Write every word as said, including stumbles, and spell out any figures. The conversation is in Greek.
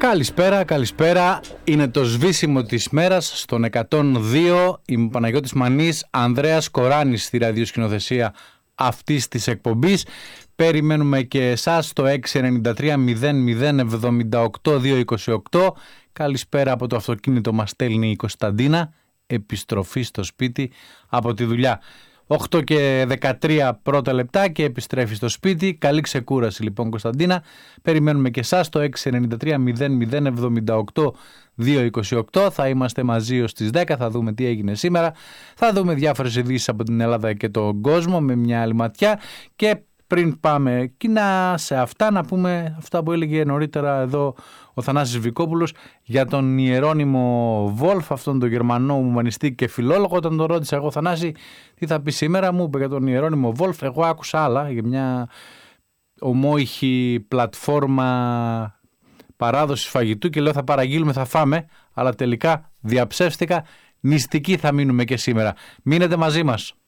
Καλησπέρα, καλησπέρα. Είναι το σβήσιμο της μέρας στον εκατόν δύο. Είμαι ο Παναγιώτης Μανής, Ανδρέας Κοράνης στη ραδιοσκηνοθεσία αυτής της εκπομπής. Περιμένουμε και εσάς στο έξι εννιά τρία μηδέν μηδέν εβδομήντα οκτώ διακόσια είκοσι οκτώ. Καλησπέρα από το αυτοκίνητο μας στέλνει η Κωνσταντίνα. Επιστροφή στο σπίτι από τη δουλειά. οκτώ και δεκατρία πρώτα λεπτά και επιστρέφει στο σπίτι. Καλή ξεκούραση λοιπόν, Κωνσταντίνα. Περιμένουμε και εσάς το έξι εννιά τρία μηδέν μηδέν εβδομήντα οκτώ διακόσια είκοσι οκτώ. Θα είμαστε μαζί ως τις δέκα. Θα δούμε τι έγινε σήμερα. Θα δούμε διάφορες ειδήσεις από την Ελλάδα και τον κόσμο με μια άλλη ματιά. Και πριν πάμε κοινά σε αυτά, να πούμε αυτά που έλεγε νωρίτερα εδώ ο Θανάσης Βικόπουλος για τον Ιερώνυμο Βόλφ, αυτόν τον Γερμανό ουμανιστή και φιλόλογο. Όταν τον ρώτησα εγώ, Θανάση, τι θα πει σήμερα, μου είπε για τον Ιερώνυμο Βόλφ. Εγώ άκουσα άλλα για μια ομόηχη πλατφόρμα παράδοσης φαγητού και λέω θα παραγγείλουμε, θα φάμε, αλλά τελικά διαψεύστηκα. Νηστικοί θα μείνουμε και σήμερα. Μείνετε μαζί μας.